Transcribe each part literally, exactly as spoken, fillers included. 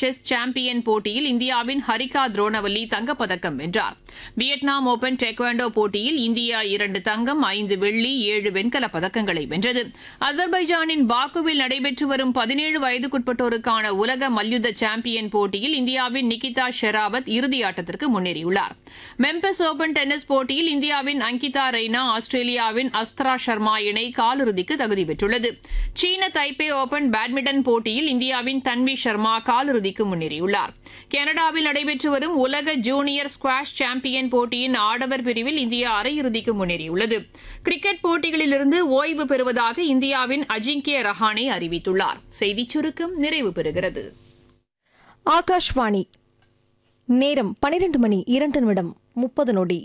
Chess champion போட்டியில் இந்தியாவின் ஹரிகா துரோணவல்லி தங்கப்பதக்கம் வென்றார். வியட்நாம் ஓபன் டேக்வாண்டோ போட்டியில் இந்தியா இரண்டு தங்கம், ஐந்து வெள்ளி, ஏழு வெண்கலப் பதக்கங்களை வென்றது. அசர்பைஜானின் பாக்குவில் நடைபெற்று வரும் பதினேழு வயதுக்குட்பட்டோருக்கான உலக மல்யுத்த சாம்பியன் போட்டியில் இந்தியாவின் நிகிதா ஷெராவத் இறுதியாட்டத்திற்கு முன்னேறியுள்ளார். மெம்பஸ் ஓபன் டென்னிஸ் போட்டியில் இந்தியாவின் அங்கிதா ரெய்னா ஆஸ்திரேலியாவின் அஸ்த்ரா சர்மா இணை காலிறுதிக்கு தகுதி பெற்றுள்ளது. சீன தைப்பே ஓபன் பேட்மிண்டன் போட்டியில் இந்தியாவின் தன்வி சர்மா காலிறுதிக்கு முன்னேறியுள்ளார். கனடாவில் நடைபெற்று வரும் உலக ஜூனியர் ஸ்குவாஷ் சாம்பியன் போட்டியின் ஆடவர் பிரிவில் இந்தியா அரையிறுதிக்கு முன்னேறியுள்ளது. கிரிக்கெட் போட்டிகளிலிருந்து ஓய்வு பெறுவதாக இந்தியாவின் அஜிங்கிய ரஹானே அறிவித்துள்ளார். செய்திச் சுருக்கம் நிறைவு பெறுகிறது. ஆகாஷ்வாணி. நேரம் பனிரெண்டு மணி இரண்டு நிமிடம் முப்பது நொடி.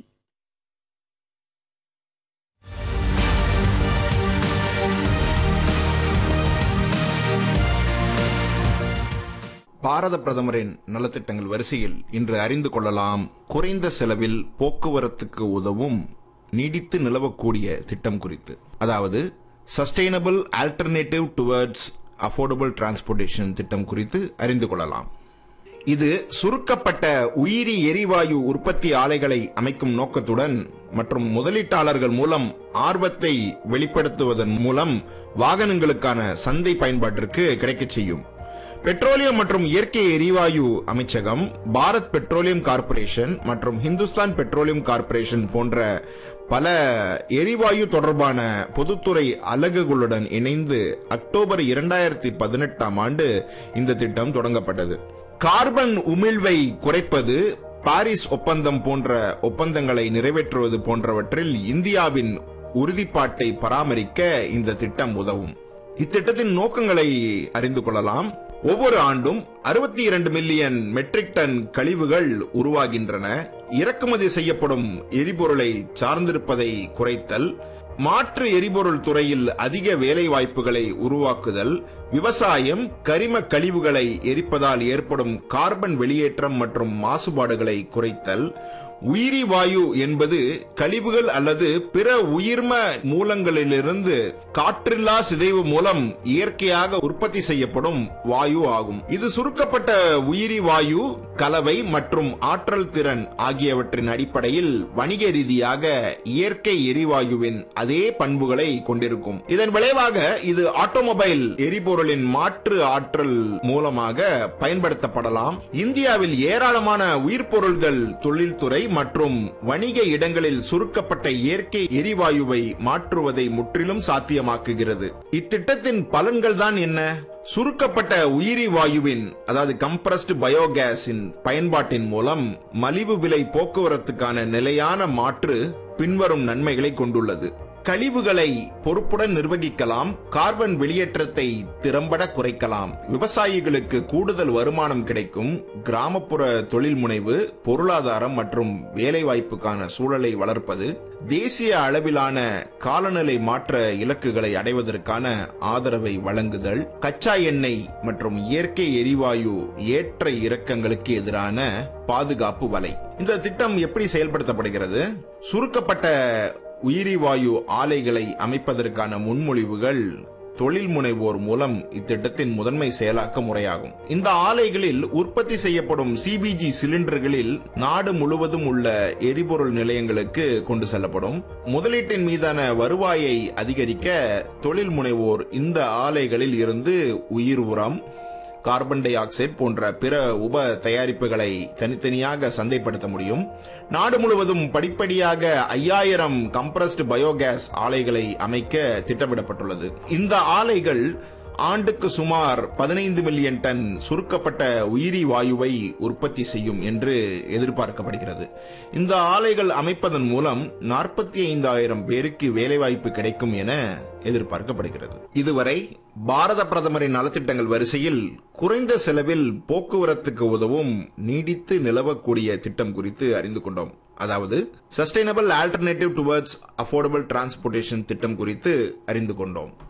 பாரத பிரதமரின் நலத்திட்டங்கள் வரிசையில் இன்று அறிந்து கொள்ளலாம். குறைந்த செலவில் போக்குவரத்துக்கு உதவும் நீடித்து நிலவக்கூடிய திட்டம் குறித்து, அதாவது sustainable alternative towards affordable transportation திட்டம் குறித்து அறிந்து கொள்ளலாம். இது சுருக்கப்பட்ட உயிரி எரிவாயு உற்பத்தி ஆலைகளை அமைக்கும் நோக்கத்துடன் மற்றும் முதலீட்டாளர்கள் மூலம் ஆர்வத்தை வெளிப்படுத்துவதன் மூலம் வாகனங்களுக்கான சந்தை பயன்பாட்டிற்கு கிடைக்கச் செய்யும். பெட்ரோலியம் மற்றும் இயற்கை எரிவாயு அமைச்சகம், பாரத் பெட்ரோலியம் கார்ப்பரேஷன் மற்றும் ஹிந்துஸ்தான் பெட்ரோலியம் கார்ப்பரேஷன் போன்ற பல எரிவாயு தொடர்பான பொதுத்துறை அலகுகளுடன் இணைந்து அக்டோபர் இரண்டாயிரத்தி பதினெட்டாம் ஆண்டு இந்த திட்டம் தொடங்கப்பட்டது. கார்பன் உமிழ்வை குறைப்பது, பாரிஸ் ஒப்பந்தம் போன்ற ஒப்பந்தங்களை நிறைவேற்றுவது போன்றவற்றில் இந்தியாவின் உறுதிப்பாட்டை பராமரிக்க இந்த திட்டம் உதவும். இத்திட்டத்தின் நோக்கங்களை அறிந்து கொள்ளலாம். ஒவ்வொரு ஆண்டும் அறுபத்தி இரண்டு மில்லியன் மெட்ரிக் டன் கழிவுகள் உருவாகின்றன. இறக்குமதி செய்யப்படும் எரிபொருளை சார்ந்திருப்பதை குறைத்தல், மாற்று எரிபொருள் துறையில் அதிக வேலை வாய்ப்புகளை உருவாக்குதல், விவசாயம் கரிம கழிவுகளை எரிப்பதால் ஏற்படும் கார்பன் வெளியேற்றம் மற்றும் மாசுபாடுகளை குறைத்தல், உயிரி வாயு என்பது கழிவுகள் அல்லது பிற உயிர்ம மூலங்களிலிருந்து காற்றில்லா சிதைவு மூலம் இயற்கையாக உற்பத்தி செய்யப்படும் வாயு ஆகும். இது சுருக்கப்பட்ட உயிரி வாயு கலவை மற்றும் ஆற்றல் திறன் ஆகியவற்றின் அடிப்படையில் வணிக ரீதியாக இயற்கை எரிவாயுவின் அதே பண்புகளை கொண்டிருக்கும். இதன் விளைவாக இது ஆட்டோமொபைல் எரிபொருளின் மாற்று ஆற்றல் மூலமாக பயன்படுத்தப்படலாம். இந்தியாவில் ஏராளமான உயிர்பொருள்கள் தொழில்துறை மற்றும் வணிக இடங்களில் சுருக்கப்பட்ட இயற்கை எரிவாயுவை மாற்றுவதை முற்றிலும் சாத்தியமாக்குகிறது. இத்திட்டத்தின் பலன்கள் தான் என்ன? சுருக்கப்பட்ட உயிரி வாயுவின், அதாவது கம்ப்ரஸ்டு பயோகேஸின் பயன்பாட்டின் மூலம் மலிவு விலை போக்குவரத்துக்கான நிலையான மாற்று பின்வரும் நன்மைகளை கொண்டுள்ளது. கழிவுகளை பொறுப்புடன் நிர்வகிக்கலாம், கார்பன் வெளியேற்றத்தை திறம்பட குறைக்கலாம், விவசாயிகளுக்கு கூடுதல் வருமானம் கிடைக்கும், கிராமப்புற தொழில் முனைவு, பொருளாதாரம் மற்றும் வேலைவாய்ப்புக்கான சூழலை வளர்ப்பது, தேசிய அளவிலான காலநிலை மாற்ற இலக்குகளை அடைவதற்கான ஆதரவை வழங்குதல், கச்சா எண்ணெய் மற்றும் இயற்கை எரிவாயு ஏற்ற இறக்கங்களுக்கு எதிரான பாதுகாப்பு வலை. இந்த திட்டம் எப்படி செயல்படுத்தப்படுகிறது? சுருக்கப்பட்ட உயிரி வாயு ஆலைகளை அமைப்பதற்கான முன்மொழிவுகள் தொழில் முனைவோர் மூலம் இத்திட்டத்தின் முதன்மை செயலாக்க முறையாகும். இந்த ஆலைகளில் உற்பத்தி செய்யப்படும் சிபிஜி சிலிண்டர்களில் நாடு முழுவதும் உள்ள எரிபொருள் நிலையங்களுக்கு கொண்டு செல்லப்படும். முதலீட்டின் மீதான வருவாயை அதிகரிக்க தொழில் முனைவோர் இந்த ஆலைகளில் இருந்து உயிர் உரம், கார்பன் டை ஆக்சைடு போன்ற பிற உப தயாரிப்புகளை தனித்தனியாக சந்தைப்படுத்த முடியும். நாடு முழுவதும் படிப்படியாக ஐயாயிரம் கம்ப்ரஸ்டு பயோகேஸ் ஆலைகளை அமைக்க திட்டமிடப்பட்டுள்ளது. இந்த ஆலைகள் ஆண்டுக்கு சுமார் பதினைந்து மில்லியன் டன் சுருக்கப்பட்ட உயிரி வாயுவை உற்பத்தி செய்யும் என்று எதிர்பார்க்கப்படுகிறது. இந்த ஆலைகள் அமைப்பதன் மூலம் நாற்பத்தி ஐந்தாயிரம் பேருக்கு வேலைவாய்ப்பு கிடைக்கும் என எதிர்பார்க்கப்படுகிறது. இதுவரை பாரத பிரதமரின் நலத்திட்டங்கள் வரிசையில் குறைந்த செலவில் போக்குவரத்துக்கு உதவும் நீடித்து நிலவக்கூடிய திட்டம் குறித்து அறிந்து கொண்டோம். அதாவது sustainable alternative towards affordable transportation திட்டம் குறித்து அறிந்து கொண்டோம்.